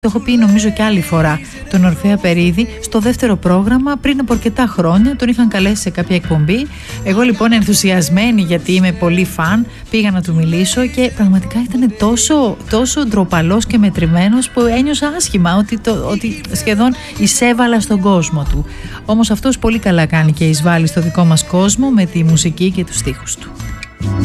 Το έχω πει νομίζω και άλλη φορά τον Ορφέα Περίδη στο δεύτερο πρόγραμμα πριν από αρκετά χρόνια. Τον είχαν καλέσει σε κάποια εκπομπή. Εγώ λοιπόν ενθουσιασμένη, γιατί είμαι πολύ φαν, πήγα να του μιλήσω και πραγματικά ήταν τόσο ντροπαλός και μετρημένος που ένιωσα άσχημα ότι σχεδόν εισέβαλα στον κόσμο του. Όμως αυτός πολύ καλά κάνει και εισβάλλει στο δικό μας κόσμο με τη μουσική και τους στίχους του.